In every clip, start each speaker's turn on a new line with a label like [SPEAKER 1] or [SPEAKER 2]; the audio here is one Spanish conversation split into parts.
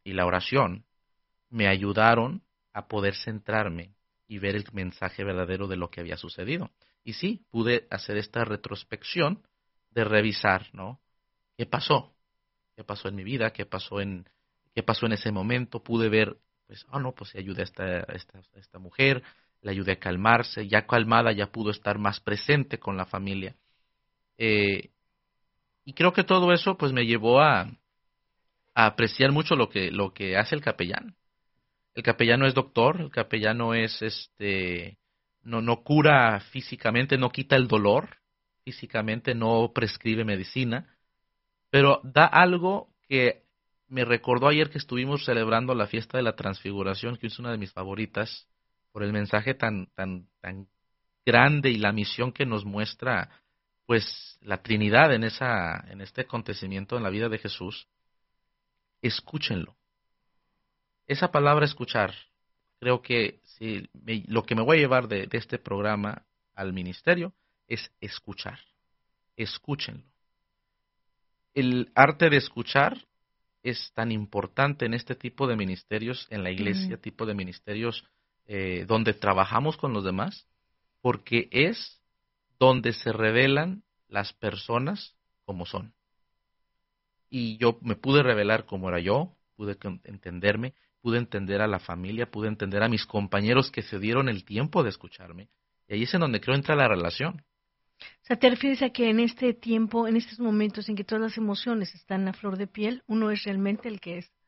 [SPEAKER 1] y la oración me ayudaron a poder centrarme y ver el mensaje verdadero de lo que había sucedido. Y sí, pude hacer esta retrospección de revisar, ¿no? ¿Qué pasó? ¿Qué pasó en mi vida? ¿Qué pasó en ese momento? Pude ver, pues, no, pues ayudé a esta mujer, le ayudé a calmarse, ya calmada ya pudo estar más presente con la familia. Eh, y creo que todo eso, pues, me llevó a apreciar mucho lo que hace el capellán. El capellán no es doctor, el capellán no es no cura físicamente, no quita el dolor físicamente, no prescribe medicina, pero da algo que me recordó ayer que estuvimos celebrando la fiesta de la Transfiguración, que es una de mis favoritas, por el mensaje tan grande y la misión que nos muestra, pues, la Trinidad en este acontecimiento en la vida de Jesús. Escúchenlo. Esa palabra escuchar, creo que lo que me voy a llevar de este programa al ministerio es escuchar. Escúchenlo. El arte de escuchar es tan importante en este tipo de ministerios, en la iglesia, tipo de ministerios donde trabajamos con los demás, porque es donde se revelan las personas como son. Y yo me pude revelar como era yo, pude entenderme, pude entender a la familia, pude entender a mis compañeros que se dieron el tiempo de escucharme. Y ahí es en donde creo entra la relación.
[SPEAKER 2] O sea, ¿te refieres a que en este tiempo, en estos momentos en que todas las emociones están a flor de piel, uno es realmente el que es?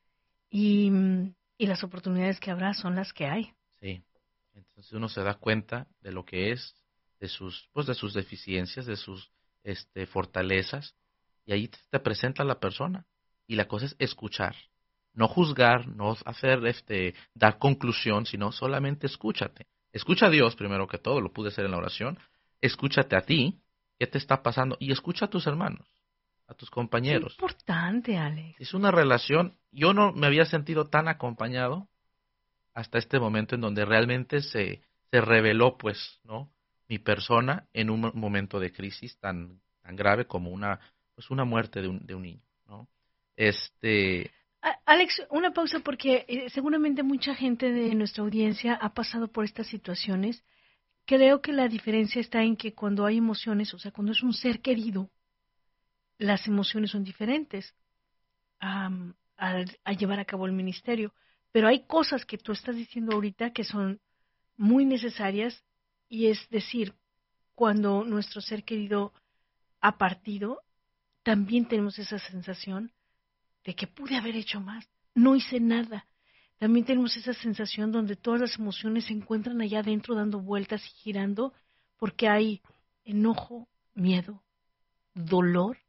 [SPEAKER 2] Y las oportunidades que habrá son las que hay.
[SPEAKER 1] Sí. Entonces uno se da cuenta de lo que es, pues de sus deficiencias, de sus fortalezas, y ahí te presenta la persona. Y la cosa es escuchar, no juzgar, no hacer dar conclusión, sino solamente escúchate. Escucha a Dios primero que todo, lo pude hacer en la oración. Escúchate a ti, qué te está pasando, y escucha a tus hermanos, a tus
[SPEAKER 2] Qué
[SPEAKER 1] compañeros.
[SPEAKER 2] importante, Alex.
[SPEAKER 1] Es una relación, yo no me había sentido tan acompañado hasta este momento en donde realmente se reveló, pues, ¿no? Mi persona en un momento de crisis tan grave como pues una muerte de un niño, ¿no?
[SPEAKER 2] Alex, una pausa porque seguramente mucha gente de nuestra audiencia ha pasado por estas situaciones. Creo que la diferencia está en que cuando hay emociones, o sea, cuando es un ser querido, las emociones son diferentes a llevar a cabo el ministerio. Pero hay cosas que tú estás diciendo ahorita que son muy necesarias, y es decir, cuando nuestro ser querido ha partido, también tenemos esa sensación de que pude haber hecho más, no hice nada. También tenemos esa sensación donde todas las emociones se encuentran allá adentro dando vueltas y girando, porque hay enojo, miedo, dolor.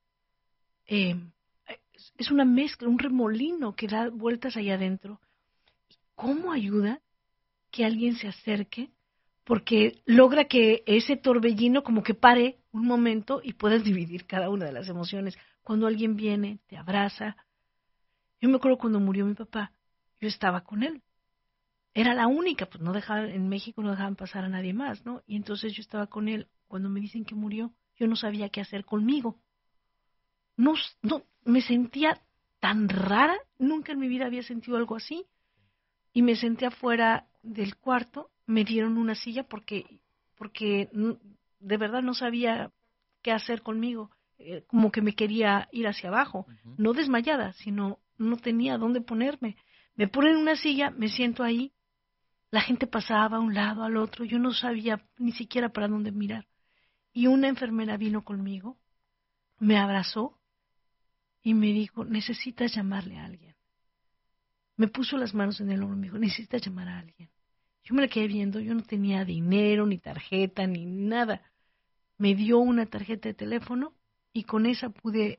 [SPEAKER 2] Eh, es una mezcla, un remolino que da vueltas allá adentro. ¿Cómo ayuda que alguien se acerque? Porque logra que ese torbellino como que pare un momento y puedas dividir cada una de las emociones. Cuando alguien viene, te abraza. Yo me acuerdo cuando murió mi papá, yo estaba con él. Era la única, pues no dejaban, en México no dejaban pasar a nadie más, ¿no? Y entonces yo estaba con él. Cuando me dicen que murió, yo no sabía qué hacer conmigo. No, me sentía tan rara, nunca en mi vida había sentido algo así. Y me senté afuera del cuarto, me dieron una silla porque de verdad no sabía qué hacer conmigo, como que me quería ir hacia abajo,
[SPEAKER 1] Uh-huh.
[SPEAKER 2] no desmayada, sino no tenía dónde ponerme. Me ponen una silla, me siento ahí, la gente pasaba a un lado, al otro, yo no sabía ni siquiera para dónde mirar. Y una enfermera vino conmigo, me abrazó y me dijo, necesitas llamarle a alguien. Me puso las manos en el hombro y me dijo, necesitas llamar a alguien. Yo me la quedé viendo, yo no tenía dinero, ni tarjeta, ni nada. Me dio una tarjeta de teléfono y con esa pude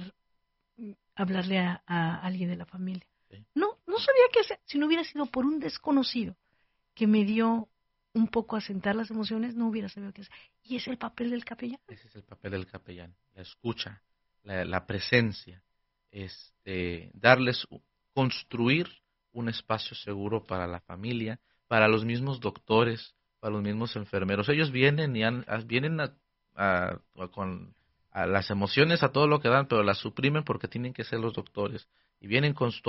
[SPEAKER 2] hablarle a alguien de la familia.
[SPEAKER 1] Sí.
[SPEAKER 2] No sabía qué hacer. Si no hubiera sido por un desconocido que me dio un poco a sentar las emociones, no hubiera sabido qué hacer. Y es el papel del capellán.
[SPEAKER 1] Ese es el papel del capellán, la escucha, la presencia, darles, construir un espacio seguro para la familia, para los mismos doctores, para los mismos enfermeros. Ellos vienen vienen con a las emociones, a todo lo que dan, pero las suprimen porque tienen que ser los doctores. Y vienen con